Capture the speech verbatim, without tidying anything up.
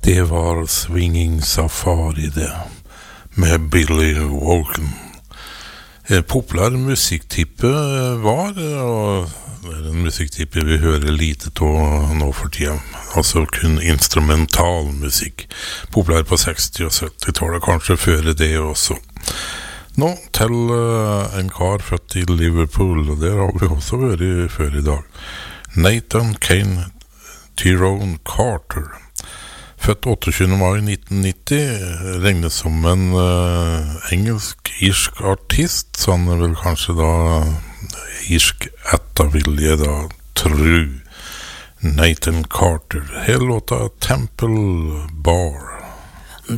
Det var Swinging Safari det, med Billy Walken. Populær musikktippe var, og det er en musikktippe vi hører lite av nå for tiden. Altså kun instrumental musikk. Populær på seksti- og sytti-tallet, kanskje før det også. Nå til en kar født i Liverpool, og der har vi også vært før i dag. Nathan Kane Tyrone Carter. Født tjueåtte mai nitten nitti, regnes som en uh, engelsk-irsk artist, så han er vel kanskje da irsk ettavilje da, tru. Nathan Carter, hele låta Temple Bar.